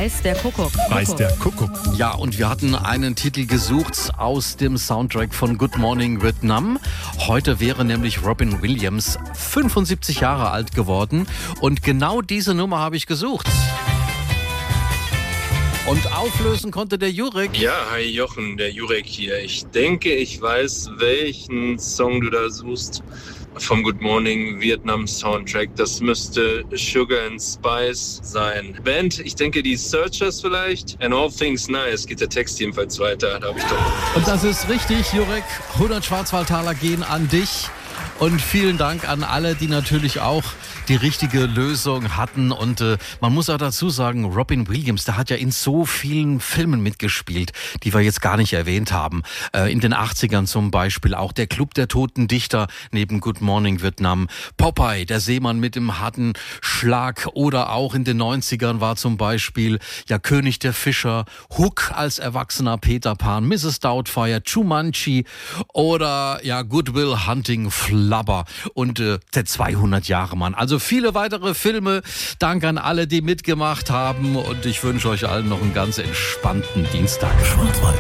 Weiß der Kuckuck. Weiß der Kuckuck. Ja, und wir hatten einen Titel gesucht aus dem Soundtrack von Good Morning Vietnam. Heute wäre nämlich Robin Williams 75 Jahre alt geworden. Und genau diese Nummer habe ich gesucht. Und auflösen konnte der Jurek. Ja, hi Jochen, der Jurek hier. Ich denke, ich weiß, welchen Song du da suchst vom Good Morning Vietnam Soundtrack. Das müsste Sugar and Spice sein. Band, ich denke die Searchers vielleicht. And All Things Nice geht der Text jedenfalls weiter. Da habe ich doch. Und das ist richtig, Jurek. 100 Schwarzwaldtaler gehen an dich. Und vielen Dank an alle, die natürlich auch die richtige Lösung hatten. Und man muss auch dazu sagen, Robin Williams, der hat ja in so vielen Filmen mitgespielt, die wir jetzt gar nicht erwähnt haben. In den 80ern zum Beispiel auch der Club der Toten Dichter neben Good Morning Vietnam. Popeye, der Seemann mit dem harten Schlag. Oder auch in den 90ern war zum Beispiel ja König der Fischer, Hook als erwachsener Peter Pan, Mrs. Doubtfire, Jumanji oder ja Good Will Hunting, Flubber und der 200-Jahre-Mann. Also viele weitere Filme. Dank an alle, die mitgemacht haben. Und ich wünsche euch allen noch einen ganz entspannten Dienstag. Schwarzwald.